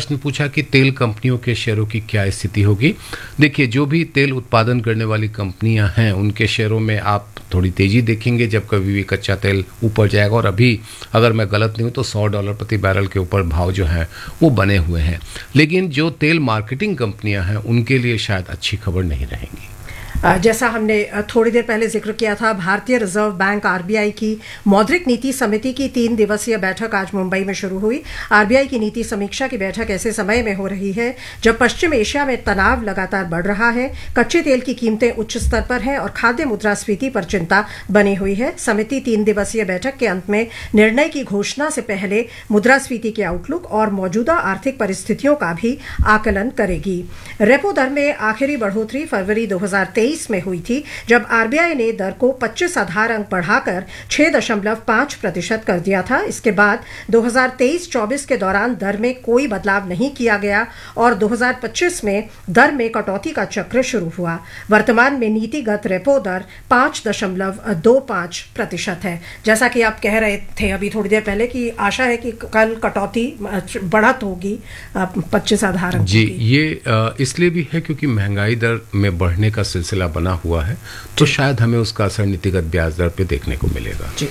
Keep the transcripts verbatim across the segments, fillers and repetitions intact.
प्रश्न पूछा कि तेल कंपनियों के शेयरों की क्या स्थिति होगी। देखिए, जो भी तेल उत्पादन करने वाली कंपनियां हैं उनके शेयरों में आप थोड़ी तेजी देखेंगे जब कभी भी कच्चा तेल ऊपर जाएगा, और अभी अगर मैं गलत नहीं हूं तो सौ डॉलर प्रति बैरल के ऊपर भाव जो है वो बने हुए हैं। लेकिन जो तेल मार्केटिंग कंपनियां हैं उनके लिए शायद अच्छी खबर नहीं रहेंगी। जैसा हमने थोड़ी देर पहले जिक्र किया था, भारतीय रिजर्व बैंक आरबीआई की मौद्रिक नीति समिति की तीन दिवसीय बैठक आज मुंबई में शुरू हुई। आरबीआई की नीति समीक्षा की बैठक ऐसे समय में हो रही है जब पश्चिम एशिया में तनाव लगातार बढ़ रहा है, कच्चे तेल की कीमतें उच्च स्तर पर हैं और खाद्य मुद्रास्फीति पर चिंता बनी हुई है। समिति तीन दिवसीय बैठक के अंत में निर्णय की घोषणा से पहले मुद्रास्फीति के आउटलुक और मौजूदा आर्थिक परिस्थितियों का भी आकलन करेगी। रेपो दर में आखिरी बढ़ोतरी फरवरी दो हजार तेईस में हुई थी, जब आरबीआई ने दर को पच्चीस आधार अंक बढ़ाकर छह दशमलव पांच प्रतिशत कर दिया था। इसके बाद दो हजार तेईस चौबीस के दौरान दर में कोई बदलाव नहीं किया गया और दो हजार पच्चीस में दर में कटौती का चक्र शुरू हुआ। वर्तमान में नीतिगत रेपो दर पांच दशमलव दो पांच प्रतिशत है। जैसा कि आप कह रहे थे अभी थोड़ी देर पहले कि आशा है कि कल कटौती बढ़त होगी पच्चीस आधार अंक जी। ये इसलिए भी है क्योंकि महंगाई दर में बढ़ने का सिलसिला बना हुआ है, तो शायद हमें उसका असर नीतिगत ब्याज दर पे देखने को मिलेगा। जी।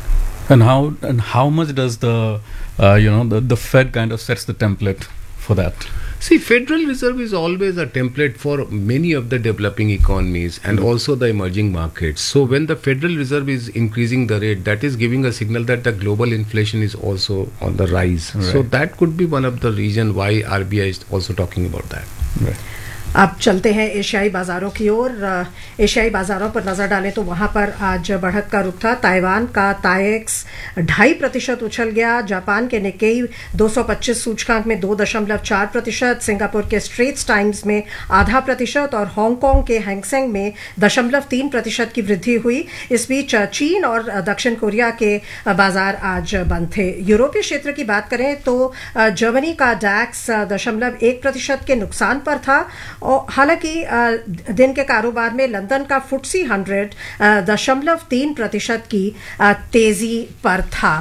And how and how much does the uh, you know the, the Fed kind of sets the template for that? See, Federal Reserve is always a template for many of the developing economies and mm-hmm. also the emerging markets. So when the Federal Reserve is increasing the rate, that is giving a signal that the global inflation is also on the rise. Right. So that could be one of the reason why R B I is also talking about that. Right. अब चलते हैं एशियाई बाजारों की ओर। एशियाई बाजारों पर नजर डालें तो वहां पर आज बढ़त का रुख था। ताइवान का ताइएक्स ढाई प्रतिशत उछल गया। जापान के निक्केई दो सौ पच्चीस सूचकांक में दो दशमलव चार प्रतिशत, सिंगापुर के स्ट्रेट्स टाइम्स में आधा प्रतिशत और हांगकांग के हैंगसेंग में दशमलव तीन प्रतिशत की वृद्धि हुई। इस बीच चीन और दक्षिण कोरिया के बाजार आज बंद थे। यूरोपीय क्षेत्र की बात करें तो जर्मनी का डैक्स दशमलव एक प्रतिशत के नुकसान पर था और हालांकि दिन के कारोबार में लंदन का फुटसी हंड्रेड दशमलव तीन प्रतिशत की तेजी पर था।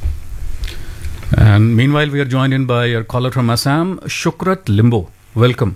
And meanwhile, we are joined in by our caller from Assam, Shukrat Limbo. Welcome.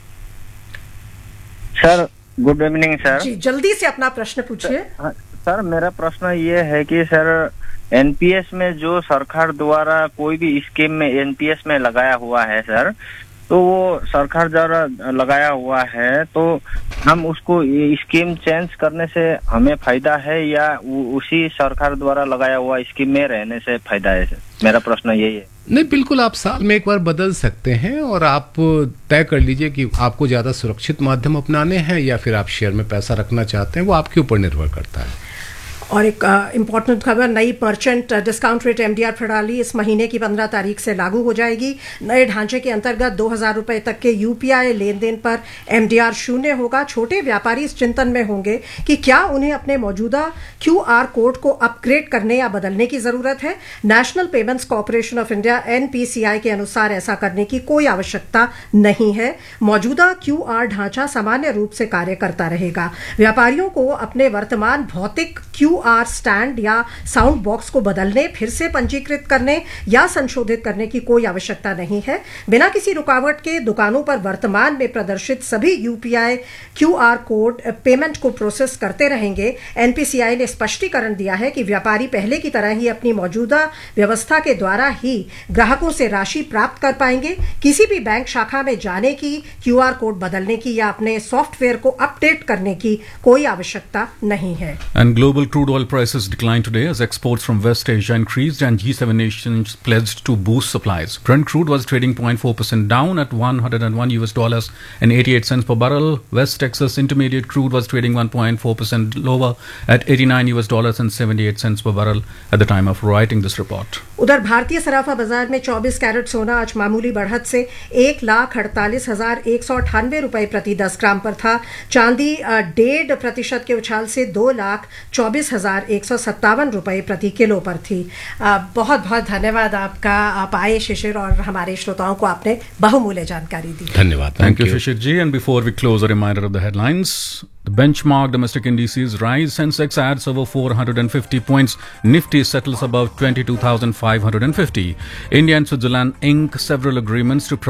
Sir good evening sir. जी, जल्दी से अपना प्रश्न पूछिए। सर मेरा प्रश्न ये है कि सर एनपीएस में जो सरकार द्वारा कोई भी स्कीम में एनपीएस में लगाया हुआ है सर, तो वो सरकार द्वारा लगाया हुआ है, तो हम उसको स्कीम चेंज करने से हमें फायदा है या उसी सरकार द्वारा लगाया हुआ स्कीम में रहने से फायदा है? मेरा प्रश्न यही है। नहीं, बिल्कुल आप साल में एक बार बदल सकते हैं और आप तय कर लीजिए कि आपको ज्यादा सुरक्षित माध्यम अपनाने हैं या फिर आप शेयर में पैसा रखना चाहते हैं, वो आपके ऊपर निर्भर करता है। और एक इम्पॉर्टेंट खबर, नई मर्चेंट डिस्काउंट रेट एमडीआर प्रणाली इस महीने की पंद्रह तारीख से लागू हो जाएगी। नए ढांचे के अंतर्गत दो हजार रुपए तक के यूपीआई लेन देन पर एमडीआर शून्य होगा। छोटे व्यापारी इस चिंतन में होंगे कि क्या उन्हें अपने मौजूदा क्यूआर कोड को अपग्रेड करने या बदलने की जरूरत है। National payments corporation of India NPCI के अनुसार ऐसा करने की कोई आवश्यकता नहीं है। मौजूदा क्यूआर ढांचा सामान्य रूप से कार्य करता रहेगा। व्यापारियों को अपने वर्तमान भौतिक क्यू आर स्टैंड या साउंड बॉक्स को बदलने, फिर से पंजीकृत करने या संशोधित करने की कोई आवश्यकता नहीं है। बिना किसी रुकावट के दुकानों पर वर्तमान में प्रदर्शित सभी यूपीआई क्यूआर कोड पेमेंट को प्रोसेस करते रहेंगे। एनपीसीआई ने स्पष्टीकरण दिया है कि व्यापारी पहले की तरह ही अपनी मौजूदा व्यवस्था के द्वारा ही ग्राहकों से राशि प्राप्त कर पाएंगे। किसी भी बैंक शाखा में जाने की, क्यूआर कोड बदलने की या अपने सॉफ्टवेयर को अपडेट करने की कोई आवश्यकता नहीं है। And global crude oil prices declined today as exports from West Asia increased and G seven nations pledged to boost supplies. Brent crude was trading zero point four percent down at one hundred one U S dollars and eighty-eight cents per barrel. West Texas Intermediate crude was trading one point four percent lower at eighty-nine U S dollars and seventy-eight cents per barrel at the time of writing this report. उधर भारतीय सराफा बाजार में चौबीस carat सोना आज मामूली बढ़त से एक लाख अड़तालीस हजार एक सौ अट्ठानवे रुपए प्रति दस ग्राम पर था। चांदी डेढ़ प्रतिशत के उछाल से दो लाख चौबीस हजार एक सौ सत्तावन रुपए प्रति किलो पर थी। बहुत बहुत धन्यवाद आपका, आप आए शिशिर और हमारे श्रोताओं को आपने बहुमूल्य जानकारी दी। धन्यवाद। Thank you, Shishir ji. And before we close, a reminder of the headlines. The benchmark domestic indices rise. Sensex adds over four hundred fifty points. Nifty settles above twenty-two thousand five hundred fifty. India and Switzerland ink several agreements to